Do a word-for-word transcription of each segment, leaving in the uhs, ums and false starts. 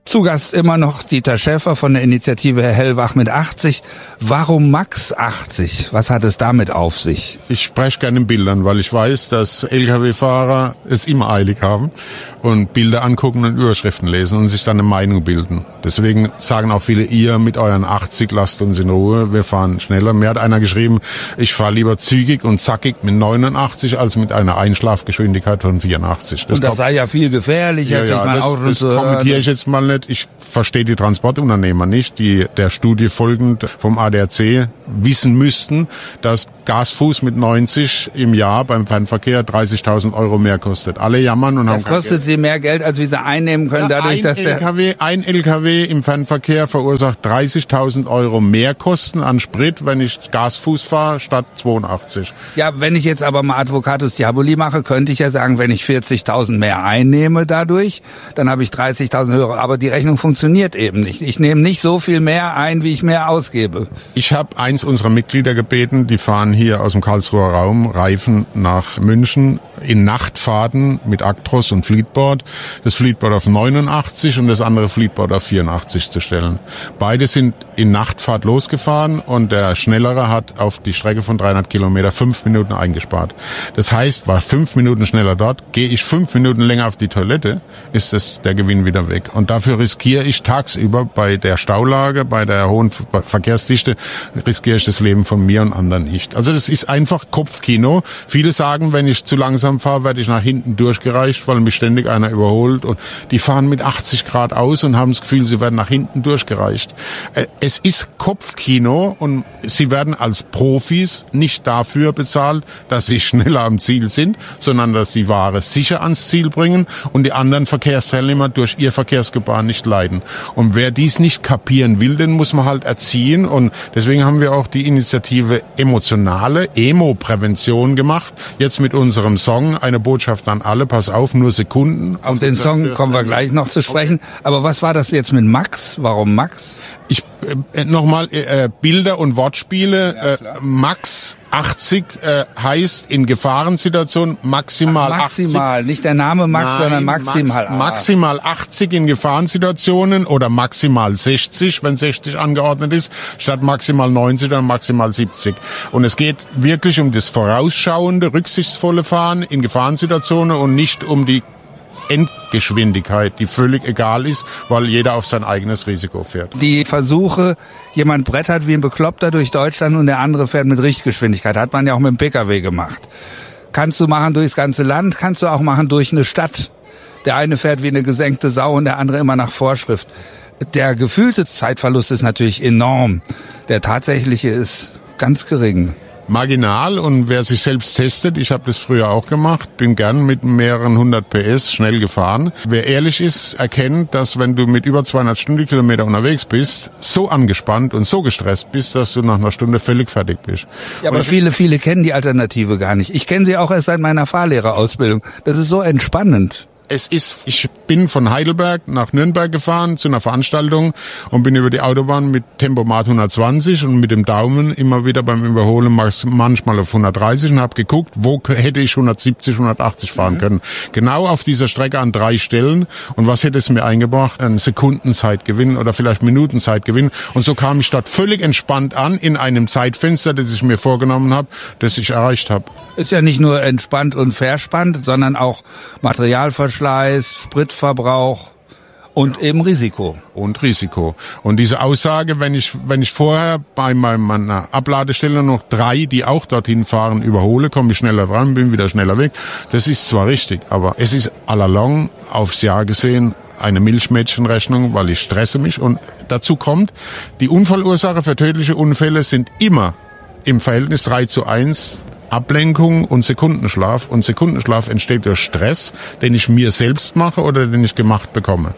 Zu Gast immer noch Dieter Schäfer von der Initiative Hellwach mit achtzig. Warum Max achtzig? Was hat es damit auf sich? Ich spreche gerne in Bildern, weil ich weiß, dass L K W-Fahrer es immer eilig haben und Bilder angucken und Überschriften lesen und sich dann eine Meinung bilden. Deswegen sagen auch viele, ihr mit euren achtzig lasst uns in Ruhe, wir fahren schneller. Mir hat einer geschrieben, ich fahre lieber zügig und zackig mit neunundachtzig als mit einer Einschlafgeschwindigkeit von vierundachtzig. Das und das sei ja viel gefährlicher. Ja, ja, das, das kommentiere ich jetzt mal nicht. Ich verstehe die Transportunternehmer nicht, die der Studie folgend vom A D A C wissen müssten, dass Gasfuß mit neunzig im Jahr beim Fernverkehr dreißigtausend Euro mehr kostet. Alle jammern und das haben... Das kostet sie mehr Geld, als wir sie einnehmen können, ja, dadurch, ein dass L K W, der... Ein L K W im Fernverkehr verursacht dreißigtausend Euro mehr Kosten an Sprit, wenn ich Gasfuß fahre, statt zweiundachtzig. Ja, wenn ich jetzt aber mal Advocatus Diaboli mache, könnte ich ja sagen, wenn ich vierzigtausend mehr einnehme dadurch, dann habe ich dreißigtausend höhere. Aber die Rechnung funktioniert eben nicht. Ich nehme nicht so viel mehr ein, wie ich mehr ausgebe. Ich habe eins unserer Mitglieder gebeten, die fahren hier aus dem Karlsruher Raum Reifen nach München in Nachtfahrten mit Actros und Fleetboard, das Fleetboard auf neunundachtzig und das andere Fleetboard auf vierundachtzig zu stellen. Beide sind in Nachtfahrt losgefahren und der Schnellere hat auf die Strecke von dreihundert Kilometer fünf Minuten eingespart. Das heißt, war fünf Minuten schneller dort, gehe ich fünf Minuten länger auf die Toilette, ist das der Gewinn wieder weg. Und dafür riskiere ich tagsüber bei der Staulage, bei der hohen Verkehrsdichte, riskiere ich das Leben von mir und anderen nicht. Also das ist einfach Kopfkino. Viele sagen, wenn ich zu langsam fahre, werde ich nach hinten durchgereicht, weil mich ständig einer überholt. Und die fahren mit achtzig Grad aus und haben das Gefühl, sie werden nach hinten durchgereicht. Es ist Kopfkino und sie werden als Profis nicht dafür bezahlt, dass sie schneller am Ziel sind, sondern dass sie Ware sicher ans Ziel bringen und die anderen Verkehrsteilnehmer durch ihr Verkehrsgebaren nicht leiden. Und wer dies nicht kapieren will, den muss man halt erziehen. Und deswegen haben wir auch die Initiative Emotionale Emo-Prävention gemacht. Jetzt mit unserem Song Eine Botschaft an alle, pass auf, nur Sekunden. Auf den Song kommen wir gleich noch zu sprechen. Aber was war das jetzt mit Max? Warum Max? Ich äh, nochmal äh, Bilder und Wortspiele. Ja, äh, Max achtzig äh, heißt in Gefahrensituationen maximal Ach, maximal, achtzig. Nicht der Name Max, Nein, sondern maximal. Max, maximal achtzig in Gefahrensituationen oder maximal sechzig, wenn sechzig angeordnet ist, statt maximal neunzig oder maximal siebzig. Und es geht wirklich um das vorausschauende, rücksichtsvolle Fahren in Gefahrensituationen und nicht um die Endgeschwindigkeit, die völlig egal ist, weil jeder auf sein eigenes Risiko fährt. Die Versuche, jemand brettert wie ein Bekloppter durch Deutschland und der andere fährt mit Richtgeschwindigkeit, hat man ja auch mit dem Pkw gemacht. Kannst du machen durchs ganze Land, kannst du auch machen durch eine Stadt. Der eine fährt wie eine gesenkte Sau und der andere immer nach Vorschrift. Der gefühlte Zeitverlust ist natürlich enorm. Der tatsächliche ist ganz gering. Marginal, und wer sich selbst testet, ich habe das früher auch gemacht, bin gern mit mehreren hundert P S schnell gefahren. Wer ehrlich ist, erkennt, dass wenn du mit über zweihundert Stundenkilometer unterwegs bist, so angespannt und so gestresst bist, dass du nach einer Stunde völlig fertig bist. Ja, aber viele, viele kennen die Alternative gar nicht. Ich kenne sie auch erst seit meiner Fahrlehrerausbildung. Das ist so entspannend. Es ist, ich bin von Heidelberg nach Nürnberg gefahren zu einer Veranstaltung und bin über die Autobahn mit Tempomat hundertzwanzig und mit dem Daumen immer wieder beim Überholen manchmal auf hundertdreißig und habe geguckt, wo hätte ich hundertsiebzig, hundertachtzig fahren mhm. können. Genau auf dieser Strecke an drei Stellen. Und was hätte es mir eingebracht? Ein Sekundenzeitgewinn oder vielleicht Minutenzeitgewinn. Und so kam ich dort völlig entspannt an in einem Zeitfenster, das ich mir vorgenommen habe, das ich erreicht habe. Ist ja nicht nur entspannt und verspannt, sondern auch Materialverschleiß, Spritverbrauch und eben Risiko. Und Risiko. Und diese Aussage, wenn ich wenn ich vorher bei meiner Abladestelle noch drei, die auch dorthin fahren, überhole, komme ich schneller dran, bin wieder schneller weg. Das ist zwar richtig, aber es ist à la longue aufs Jahr gesehen eine Milchmädchenrechnung, weil ich stresse mich. Und dazu kommt, die Unfallursache für tödliche Unfälle sind immer im Verhältnis drei zu eins Ablenkung und Sekundenschlaf. Und Sekundenschlaf entsteht durch Stress, den ich mir selbst mache oder den ich gemacht bekomme.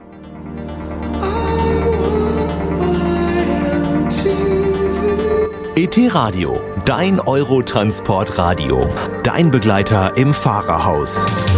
E T Radio, dein Eurotransport-Radio, dein Begleiter im Fahrerhaus.